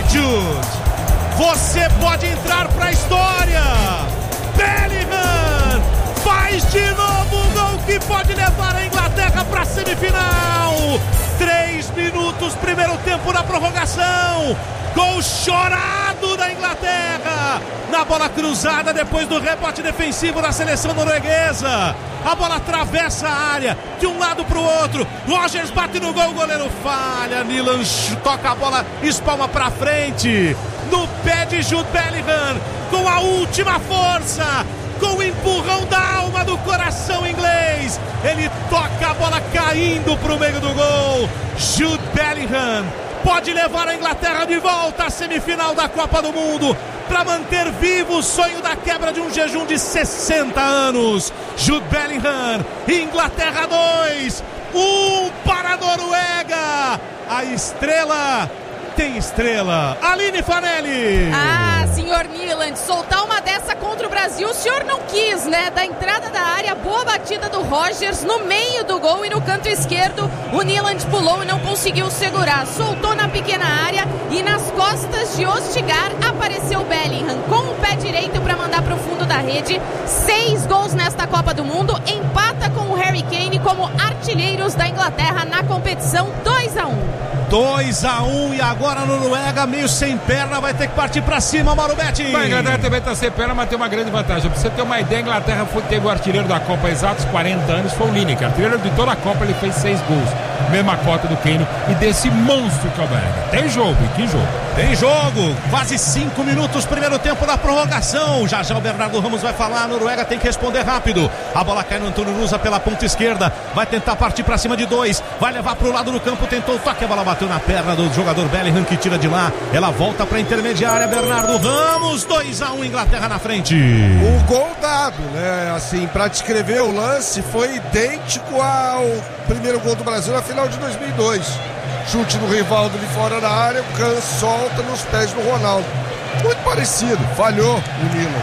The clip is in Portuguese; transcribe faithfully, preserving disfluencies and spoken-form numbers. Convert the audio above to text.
Jude, você pode entrar pra história. Bellingham faz de novo o gol que pode levar a Inglaterra pra semifinal. Três minutos, primeiro tempo na prorrogação. Gol chorado da Inglaterra. Na bola cruzada depois do rebote defensivo da seleção norueguesa. A bola atravessa a área de um lado para o outro. Rogers bate no gol, o goleiro falha. Nilan toca a bola, espalma para frente. No pé de Jude Bellingham, com a última força, com o empurrão da alma do coração inglês. Ele toca a bola caindo para o meio do gol. Jude Bellingham pode levar a Inglaterra de volta à semifinal da Copa do Mundo, para manter vivo o sonho da quebra de um jejum de sessenta anos. Jude Bellingham, Inglaterra dois, um para a Noruega. A estrela tem estrela. Aline Fanelli. Ah, senhor Niland, soltar uma dessa contra o Brasil, o senhor não quis, né? Da entrada da área, boa batida do Rogers no meio do gol e no canto esquerdo, o Niland pulou e não conseguiu segurar. Soltou na pequena área e nas costas de Ostigar apareceu Bellingham com o pé direito para mandar para o fundo da rede. Seis gols nesta Copa do Mundo, empata com o Harry Kane como artilheiros da Inglaterra na competição. Dois a um. dois a um e agora a Noruega meio sem perna, vai ter que partir pra cima, Mauro Betti. A Inglaterra também tá sem perna, mas tem uma grande vantagem. Pra você ter uma ideia, a Inglaterra foi, teve o artilheiro da Copa há exatos quarenta anos, foi o Lineker. Artilheiro de toda a Copa, ele fez seis gols. Mesma cota do Kane e desse monstro que é o Bellingham. Tem jogo, e que jogo? Tem jogo, quase cinco minutos, primeiro tempo da prorrogação. Já já o Bernardo Ramos vai falar, a Noruega tem que responder rápido. A bola cai no Antônio Nusa pela ponta esquerda, vai tentar partir pra cima de dois, vai levar pro lado do campo, tentou o toque, a bola bateu na perna do jogador Bellingham que tira de lá, ela volta pra intermediária. Bernardo Ramos, dois a um, Inglaterra na frente. O gol dado, né, assim, pra descrever o lance, foi idêntico ao primeiro gol do Brasil na final de dois mil e dois. Chute do Rivaldo de fora da área, o Kahn solta nos pés do Ronaldo. Muito parecido, falhou o Milan.